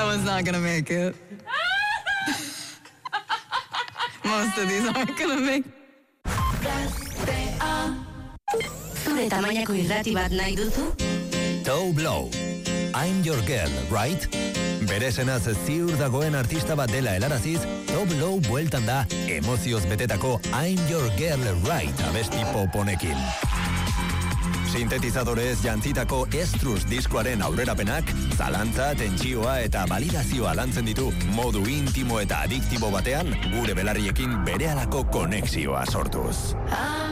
one's not gonna make it. Most of these aren't gonna make it. Zure tamainako irrati bat nahi duzu? Toe Blow. I'm your girl, right? Bere senaz ziur dagoen artista bat dela helaraziz, Toe Blow bueltan da emozioz betetako I'm your girl, right abesti pop honekin. Sintetizadorez jantzitako Estrus diskoaren aurrerapenak, zalantza, tentsioa eta validazioa lantzen ditu modu intimo eta adiktibo batean, gure belarriekin berehalako konexioa sortuz.